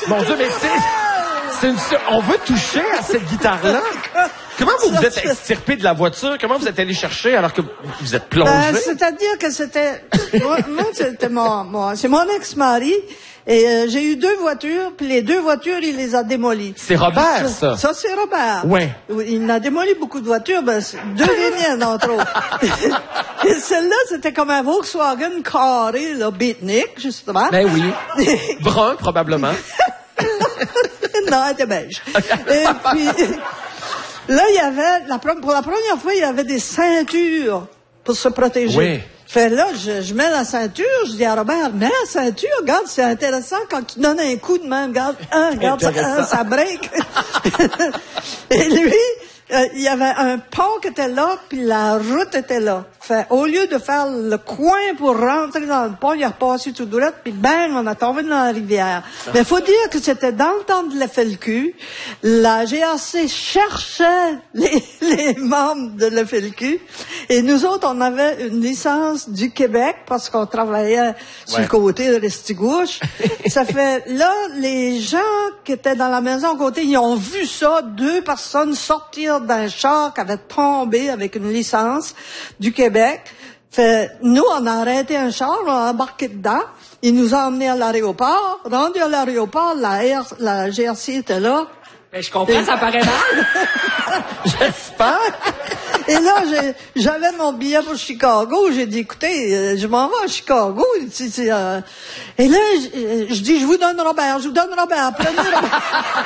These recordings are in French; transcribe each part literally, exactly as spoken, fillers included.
Mon Dieu, mais c'est... c'est une... On veut toucher à cette guitare-là. Comment vous vous êtes extirpé de la voiture? Comment vous êtes allé chercher alors que vous êtes plongé? Ben, c'est-à-dire que c'était... moi, moi c'était mon... mon c'est mon ex-mari. Et euh, j'ai eu deux voitures, puis les deux voitures, il les a démolies. C'est Robert, ça? Ça, c'est Robert. Ouais. Il a démoli beaucoup de voitures, ben, deux des miennes, entre autres. Et celle-là, c'était comme un Volkswagen carré, là, beatnik, justement. Ben oui. Brun, probablement. Non, elle était beige. Et puis, là, il y avait, la, pour la première fois, il y avait des ceintures pour se protéger. Oui. Fait là, je, je mets la ceinture, je dis à Robert, mets la ceinture, regarde, c'est intéressant quand tu donnes un coup de main, regarde, hein, regarde, ça, hein, ça break. Et lui, euh, il y avait un pont qui était là, puis la route était là. Fait, au lieu de faire le coin pour rentrer dans le pont, il a repassé tout droit, puis bang, on a tombé dans la rivière. Mais faut dire que c'était dans le temps de l'F L Q. La G R C cherchait les, les membres de l'F L Q. Et nous autres, on avait une licence du Québec parce qu'on travaillait sur ouais. le côté de l'Estigouche. Ça fait, là, les gens qui étaient dans la maison à côté, ils ont vu ça, deux personnes sortir d'un char qui avait tombé avec une licence du Québec. Fait, nous, on a arrêté un char, on a embarqué dedans. Il nous a emmenés à l'aéroport. Rendu à l'aéroport, la, R, la G R C était là. Mais je comprends, et... ça paraît mal. J'espère. Et là, j'avais mon billet pour Chicago. J'ai dit, écoutez, euh, je m'en vais à Chicago. C'est, c'est, euh... Et là, je, je dis, je vous donne Robert, je vous donne Robert. Prenez Robert.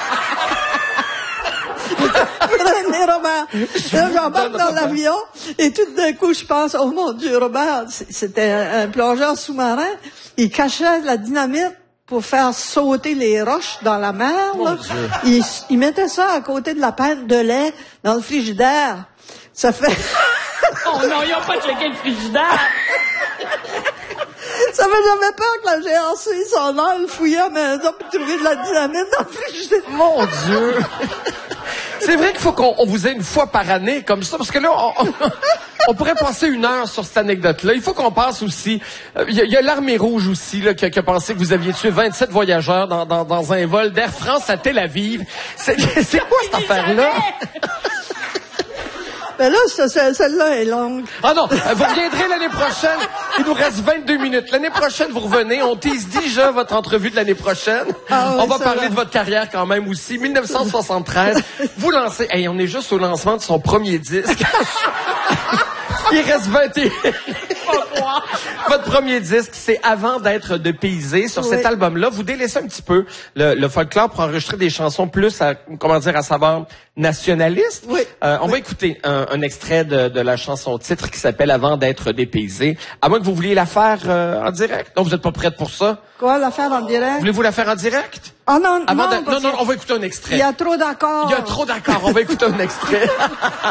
Prenez Robert. Là, j'embarque dans l'avion. Et tout d'un coup, je pense, oh mon Dieu, Robert, c'était un, un plongeur sous-marin. Il cachait la dynamite pour faire sauter les roches dans la mer. Là. Il, il mettait ça à côté de la pinte de lait dans le frigidaire. Ça fait... Oh non, ils n'ont pas checké le frigidaire! Ça fait jamais peur que la G R C s'en aille fouiller à la maison pour trouver de la dynamite dans le frigidaire. Mon Dieu! C'est vrai qu'il faut qu'on on vous ait une fois par année comme ça, parce que là, on, on, on pourrait passer une heure sur cette anecdote-là. Il faut qu'on passe aussi... Il euh, y, y a l'Armée rouge aussi là, qui, qui a pensé que vous aviez tué vingt-sept voyageurs dans, dans, dans un vol d'Air France à Tel Aviv. C'est, c'est quoi cette affaire-là? Ben là, ce, ce, celle-là est longue. Ah non, vous reviendrez l'année prochaine. Il nous reste vingt-deux minutes. L'année prochaine, vous revenez. On tease déjà votre entrevue de l'année prochaine. Ah oui, on va parler va. de votre carrière quand même aussi. dix-neuf cent soixante-treize, vous lancez... Hey, on est juste au lancement de son premier disque. Il reste vingt et un. Votre premier disque, c'est Avant d'être dépaysé. Sur oui. cet album-là, vous délaissez un petit peu le, le folklore pour enregistrer des chansons plus à, comment dire, à saveur nationaliste. Oui. Euh, on oui. va écouter un, un extrait de, de la chanson titre qui s'appelle Avant d'être dépaysé. À moins que vous vouliez la faire euh, en direct. Non, vous n'êtes pas prête pour ça? Quoi, la faire en direct? Voulez-vous la faire en direct? Ah non, Avant non, de... non, non, on va écouter un extrait. Il y a trop d'accords. Il y a trop d'accords. On va écouter un extrait.